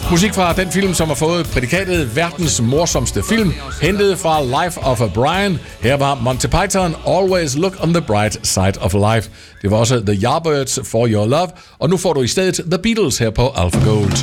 Musik fra den film, som har fået prædikatet verdens morsomste film, hentet fra Life of Brian. Her var Monty Python, Always Look on the Bright Side of Life. Det var også The Yardbirds, For Your Love, og nu får du i stedet The Beatles her på Alpha Gold.